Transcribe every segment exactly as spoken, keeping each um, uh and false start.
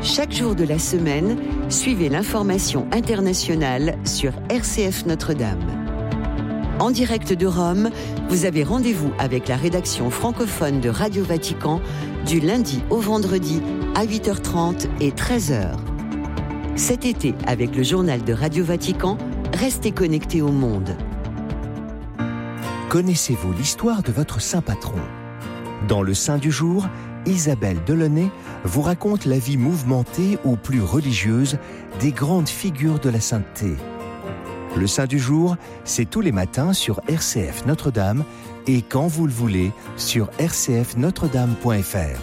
Chaque jour de la semaine, suivez l'information internationale sur R C F Notre-Dame. En direct de Rome, vous avez rendez-vous avec la rédaction francophone de Radio Vatican du lundi au vendredi à huit heures trente et treize heures. Cet été, avec le journal de Radio Vatican, restez connectés au monde. Connaissez-vous l'histoire de votre saint patron ? Dans le Saint du jour, Isabelle Delaunay vous raconte la vie mouvementée ou plus religieuse des grandes figures de la sainteté. Le Saint du jour, c'est tous les matins sur R C F Notre-Dame et quand vous le voulez sur r c f notre dame point f r.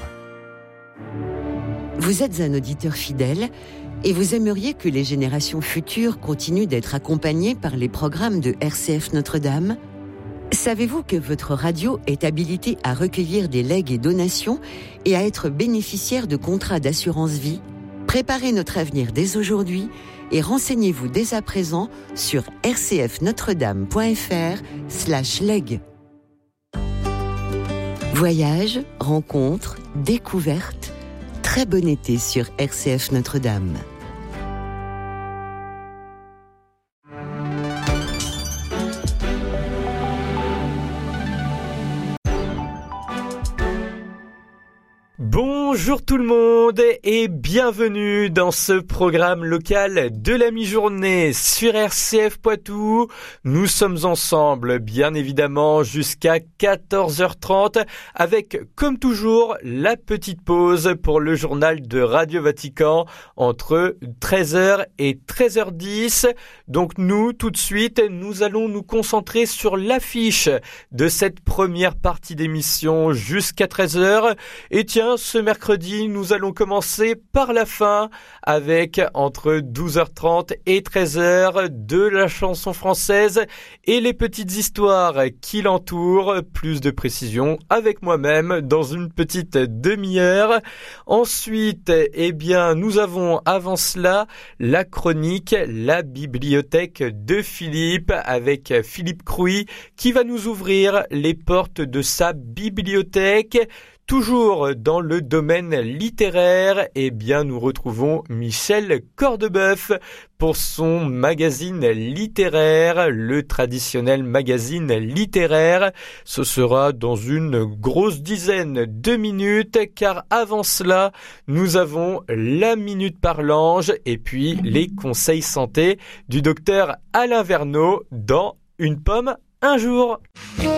Vous êtes un auditeur fidèle et vous aimeriez que les générations futures continuent d'être accompagnées par les programmes de R C F Notre-Dame ? Savez-vous que votre radio est habilitée à recueillir des legs et donations et à être bénéficiaire de contrats d'assurance vie ? Préparez notre avenir dès aujourd'hui et renseignez-vous dès à présent sur r c f notre dame point f r slash leg. Voyages, rencontres, découvertes, très bon été sur R C F Notre-Dame. Bonjour tout le monde et bienvenue dans ce programme local de la mi-journée sur R C F Poitou. Nous sommes ensemble bien évidemment jusqu'à quatorze heures trente avec comme toujours la petite pause pour le journal de Radio Vatican entre treize heures et treize heures dix. Donc nous tout de suite nous allons nous concentrer sur l'affiche de cette première partie d'émission jusqu'à treize heures. Et tiens, ce mercredi, nous allons commencer par la fin avec entre douze heures trente et treize heures de la chanson française et les petites histoires qui l'entourent. Plus de précision avec moi-même dans une petite demi-heure. Ensuite, eh bien, nous avons avant cela la chronique La bibliothèque de Philippe avec Philippe Crouy qui va nous ouvrir les portes de sa bibliothèque. Toujours dans le domaine littéraire, eh bien, nous retrouvons Michel Cordebeuf pour son magazine littéraire, le traditionnel magazine littéraire. Ce sera dans une grosse dizaine de minutes, car avant cela, nous avons la Minute par l'Ange et puis les conseils santé du docteur Alain Verneau dans Une pomme un jour.